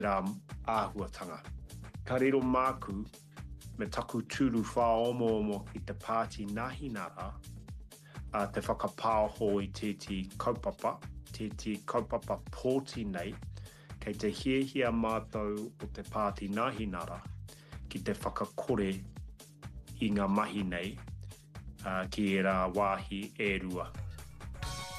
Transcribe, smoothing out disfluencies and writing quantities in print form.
rā āhuatanga. Ka rero māku me taku tūru whaomo i te pāti nahinara te whakapāho i te kaupapa, te kaupapa pōti nei, kei te hiehia mātou o te pāti nahinara ki te whakakore i ngā mahi nei ki e rā wāhi e rua.